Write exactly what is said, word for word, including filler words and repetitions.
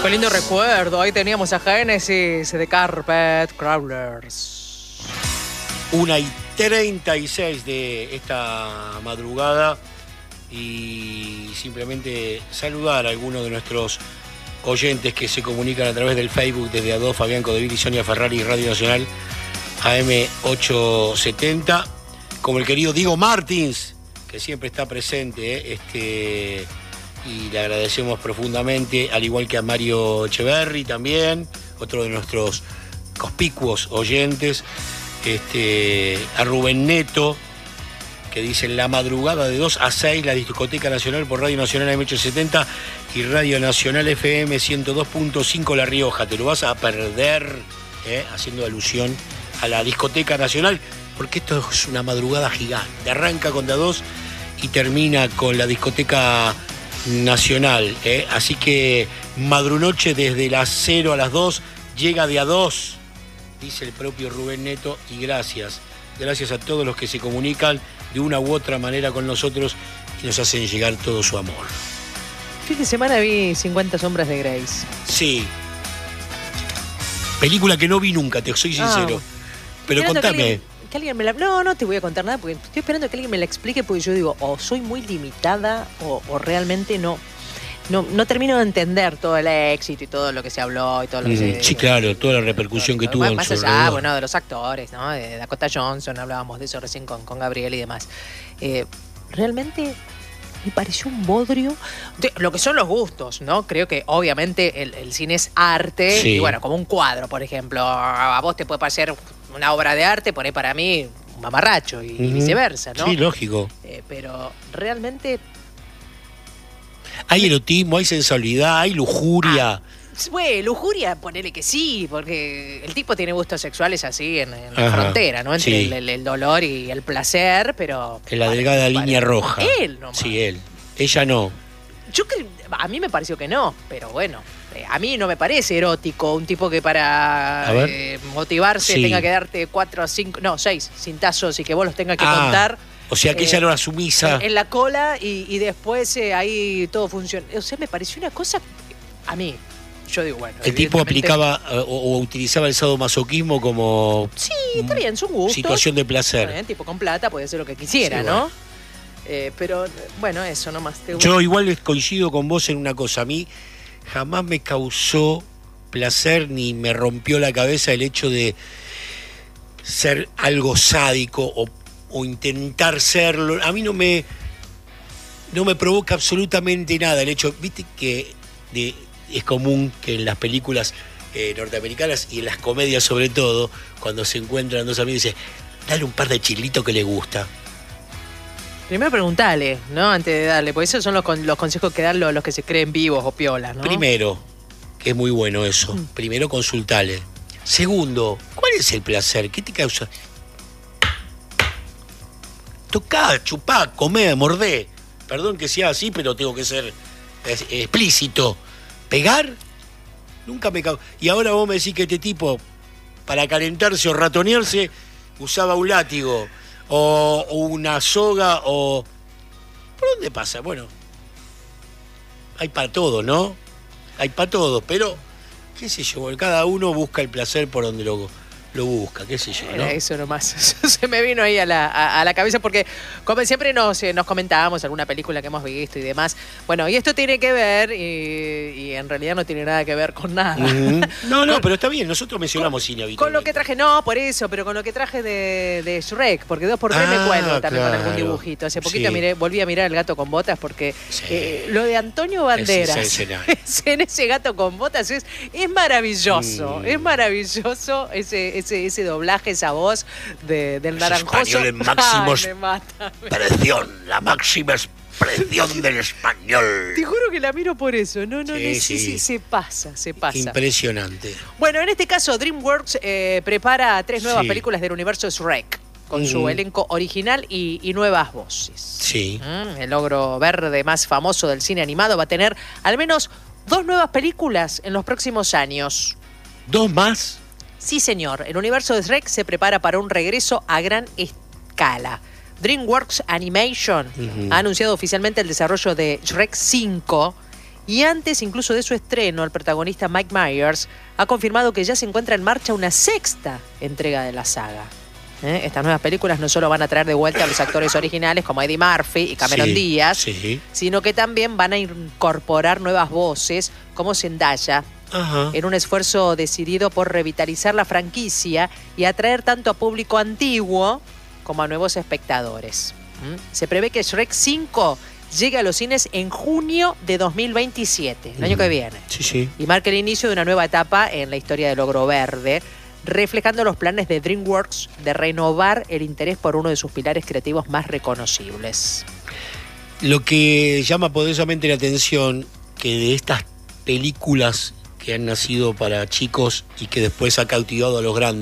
Qué lindo recuerdo. Ahí teníamos a Genesis de Carpet Crawlers. Una y treinta y seis de esta madrugada. Y simplemente saludar a algunos de nuestros oyentes que se comunican a través del Facebook desde Adolfo Fabián Codeville y Sonia Ferrari, Radio Nacional A M ochocientos setenta, como el querido Diego Martins, que siempre está presente, ¿eh? este, y le agradecemos profundamente, al igual que a Mario Echeverri también, otro de nuestros conspicuos oyentes, este, a Rubén Neto, que dice: en la madrugada de dos a seis, la Discoteca Nacional por Radio Nacional A M ochocientos setenta y Radio Nacional F M ciento dos punto cinco La Rioja. Te lo vas a perder, ¿eh? haciendo alusión a la Discoteca Nacional, porque esto es una madrugada gigante. Arranca con D A dos y termina con la Discoteca Nacional, ¿eh? Así que madrunoche desde las cero a las dos, llega de A dos, dice el propio Rubén Neto, y gracias. Gracias a todos los que se comunican de una u otra manera con nosotros y nos hacen llegar todo su amor. Fin de semana vi cincuenta sombras de Grey. Sí. Película que no vi nunca, te soy sincero. Ah, Pero contame. Que alguien, que alguien me la... No, no te voy a contar nada porque estoy esperando que alguien me la explique, porque yo digo, o soy muy limitada o, o realmente no, no no termino de entender todo el éxito y todo lo que se habló y todo lo que mm, se... Sí, claro, toda la repercusión que tuvo en más su allá, alrededor. bueno, de los actores, ¿no? De Dakota Johnson, hablábamos de eso recién con, con Gabriel y demás. Eh, realmente me pareció un bodrio de lo que son los gustos, ¿no? Creo que obviamente el, el cine es arte, sí. Y bueno, como un cuadro, por ejemplo, a vos te puede parecer una obra de arte, por ahí para mí un mamarracho y, uh-huh. y viceversa, ¿no? Sí, lógico. Eh, pero realmente... Hay erotismo, hay sensualidad, hay lujuria. Ah, bueno, lujuria, ponele que sí, porque el tipo tiene gustos sexuales así en, en la frontera, ¿no? Entre sí. el, el, el dolor y el placer, pero... En la delgada para, línea para, roja. Él nomás. Sí, él. Ella no. Yo creo, a mí me pareció que no, pero bueno, a mí no me parece erótico un tipo que para eh, motivarse sí. tenga que darte cuatro o cinco, no, seis cintazos y que vos los tengas que ah. contar. O sea, que eh, ella no era sumisa. En la cola y, y después eh, ahí todo funciona. O sea, me pareció una cosa, a mí, yo digo, bueno. El tipo aplicaba o, o utilizaba el sadomasoquismo como... Sí, está bien, son gustos. Situación de placer. Bueno, tipo con plata puede hacer lo que quisiera, sí, ¿no? Bueno. Eh, pero, bueno, eso nomás. Te yo igual coincido con vos en una cosa. A mí jamás me causó placer ni me rompió la cabeza el hecho de ser algo sádico o o intentar serlo. A mí no me no me provoca absolutamente nada el hecho, viste que de, es común que en las películas eh, norteamericanas y en las comedias sobre todo, cuando se encuentran dos amigos, dice, dale un par de chilitos que le gusta. Primero preguntale, ¿no? Antes de darle, porque esos son los, los consejos que dan los, los que se creen vivos o piolas, ¿no? Primero, que es muy bueno eso, mm. primero consultale. Segundo, ¿cuál es el placer? ¿Qué te causa? Tocá, chupá, comé, mordé. Perdón que sea así, pero tengo que ser explícito. ¿Pegar? Nunca me cago. Y ahora vos me decís que este tipo, para calentarse o ratonearse, usaba un látigo, o, o una soga, o... ¿Por dónde pasa? Bueno, hay para todo, ¿no? Hay para todo, pero, qué sé yo, cada uno busca el placer por donde lo... lo busca, qué sé yo, ¿no? Eso nomás, eso se me vino ahí a la, a, a la cabeza porque como siempre nos, nos comentábamos alguna película que hemos visto y demás. Bueno, y esto tiene que ver y, y en realidad no tiene nada que ver con nada. Uh-huh. No, no, con, pero está bien, nosotros mencionamos con, cine habitualmente. Con lo que traje, no, por eso, pero con lo que traje de, de Shrek, porque dos por tres ah, me cuelgo también claro. con algún dibujito. Hace poquito sí. miré, volví a mirar El gato con botas porque sí. eh, lo de Antonio Banderas es, es, es, en ese gato con botas es, es maravilloso, mm. es maravilloso ese Ese, ese doblaje, esa voz de, del naranjoso. Español en máxima expresión, la máxima expresión del español. Te juro que la miro por eso. No, no, sí, no, sí. sí, sí, se pasa, se pasa. Impresionante. Bueno, en este caso DreamWorks eh, prepara tres nuevas sí. películas del universo Shrek, con mm. su elenco original y, y nuevas voces. Sí. Mm, el ogro verde más famoso del cine animado va a tener al menos dos nuevas películas en los próximos años. ¿Dos más? Sí, señor. El universo de Shrek se prepara para un regreso a gran escala. DreamWorks Animation uh-huh. ha anunciado oficialmente el desarrollo de Shrek cinco Y antes incluso de su estreno, el protagonista Mike Myers ha confirmado que ya se encuentra en marcha una sexta entrega de la saga. ¿Eh? Estas nuevas películas no solo van a traer de vuelta a los actores originales como Eddie Murphy y Cameron Sí, Díaz, sí. sino que también van a incorporar nuevas voces como Zendaya, Ajá. en un esfuerzo decidido por revitalizar la franquicia y atraer tanto a público antiguo como a nuevos espectadores. ¿Mm? Se prevé que Shrek cinco llegue a los cines en junio de dos mil veintisiete, el año que viene. Sí, sí. Y marca el inicio de una nueva etapa en la historia del Ogro Verde, reflejando los planes de DreamWorks de renovar el interés por uno de sus pilares creativos más reconocibles. Lo que llama poderosamente la atención, que de estas películas que han nacido para chicos y que después ha cautivado a los grandes,